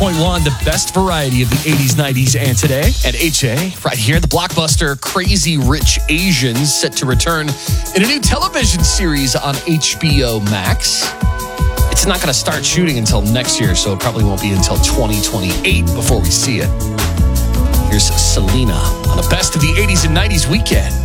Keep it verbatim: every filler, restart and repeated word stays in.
Point one, the best variety of the eighties, nineties, and today. And H A, right here, the blockbuster Crazy Rich Asians, set to return in a new television series on H B O Max. It's not going to start shooting until next year, so it probably won't be until twenty twenty-eight before we see it. Here's Selena on the best of the eighties and nineties weekend.